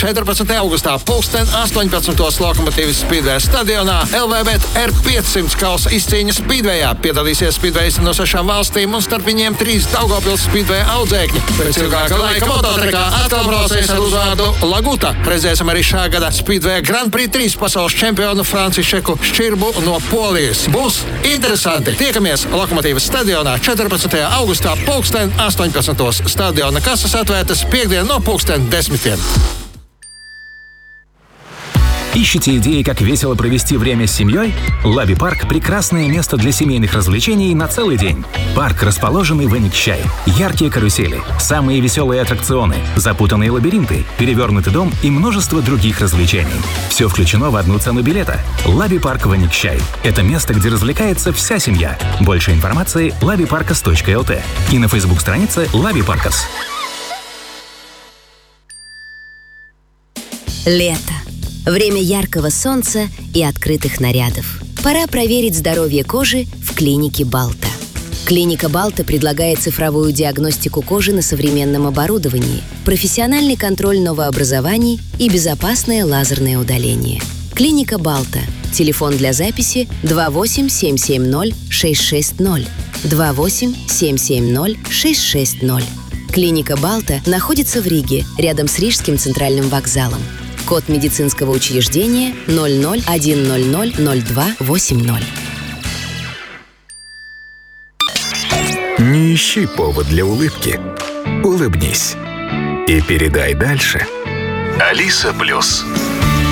14. augustā 2018. Lokomotīvas Speedway stadionā LVBT R500 kausa izcīņas Speedwayā. Piedalīsies Speedways no 6 valstīm un starp viņiem 3 Daugavpils Speedway audzēkņi. Pēc ilgāka laika mototrekā atkal braucējs ar uzvārdu Laguta. Redzēsim arī šā gada Speedway Grand Prix 3 pasaules čempionu Francišeku Šķirbu no Polijas. Būs interesanti. Tiekamies Lokomotīvas stadionā 14. augustā 2018. Stadiona kases atvērtas пиздец, но полстен 10. Ищете идеи, как весело провести время с семьей? Лаби Парк – прекрасное место для семейных развлечений на целый день. Парк, расположенный в Эникчай. Яркие карусели, самые веселые аттракционы, запутанные лабиринты, перевернутый дом и множество других развлечений. Все включено в одну цену билета. Лаби Парк в Эникчай. Это место, где развлекается вся семья. Больше информации – labiparkas.lt и на Facebook-странице Лаби Паркас. Лето. Время яркого солнца и открытых нарядов. Пора проверить здоровье кожи в клинике Балта. Клиника Балта предлагает цифровую диагностику кожи на современном оборудовании, профессиональный контроль новообразований и безопасное лазерное удаление. Клиника Балта. Телефон для записи 28-770-660. 28-770-660. Клиника Балта находится в Риге, рядом с Рижским центральным вокзалом. Код медицинского учреждения 00-100-02-80. Не ищи повод для улыбки. Улыбнись. И передай дальше. Алиса Плюс.